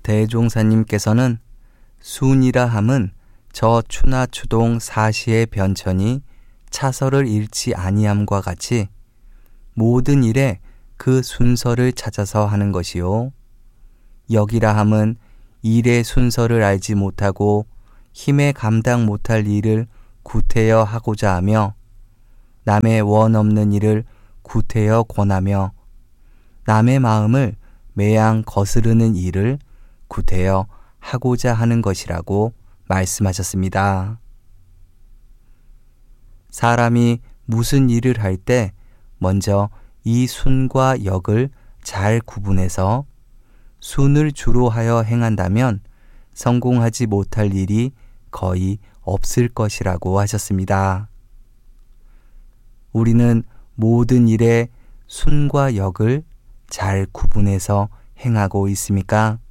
대종사님께서는 순이라 함은 저 추나 추동 사시의 변천이 차서를 잃지 아니함과 같이 모든 일에 그 순서를 찾아서 하는 것이요. 역이라 함은 일의 순서를 알지 못하고 힘에 감당 못할 일을 구태여 하고자 하며 남의 원 없는 일을 구태여 권하며 남의 마음을 매양 거스르는 일을 구태여 하고자 하는 것이라고 말씀하셨습니다. 사람이 무슨 일을 할 때 먼저 이 순과 역을 잘 구분해서 순을 주로 하여 행한다면 성공하지 못할 일이 거의 없을 것이라고 하셨습니다. 우리는 모든 일에 순과 역을 잘 구분해서 행하고 있습니까?